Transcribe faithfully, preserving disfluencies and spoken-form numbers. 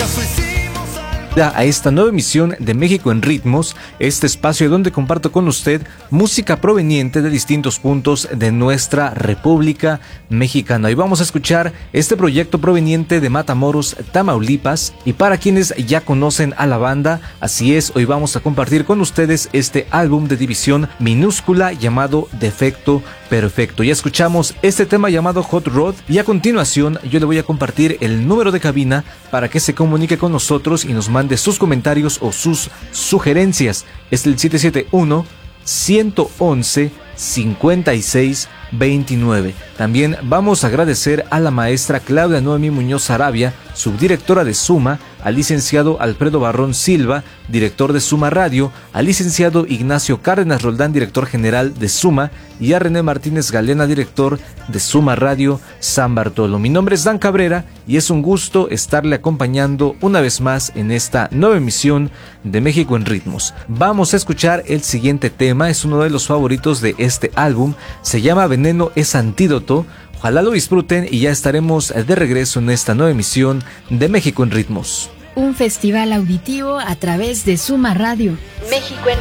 A esta nueva emisión de México en Ritmos, este espacio donde comparto con usted música proveniente de distintos puntos de nuestra República Mexicana. Y vamos a escuchar este proyecto proveniente de Matamoros, Tamaulipas. Y para quienes ya conocen a la banda, así es, hoy vamos a compartir con ustedes este álbum de división minúscula llamado Defecto Perfecto. Ya escuchamos este tema llamado Hot Rod y a continuación yo le voy a compartir el número de cabina para que se comunique con nosotros y nos mande de sus comentarios o sus sugerencias. Es el siete siete uno, uno uno uno, cinco seis dos nueve. También vamos a agradecer a la maestra Claudia Noemí Muñoz Arabia, subdirectora de Suma, al licenciado Alfredo Barrón Silva, director de Suma Radio, al licenciado Ignacio Cárdenas Roldán, director general de Suma, y a René Martínez Galena, director de Suma Radio San Bartolo. Mi nombre es Dan Cabrera y es un gusto estarle acompañando una vez más en esta nueva emisión de México en Ritmos. Vamos a escuchar el siguiente tema, es uno de los favoritos de este álbum, se llama Veneno es Antídoto. Ojalá lo disfruten y ya estaremos de regreso en esta nueva emisión de México en Ritmos. Un festival auditivo a través de Suma Radio. México en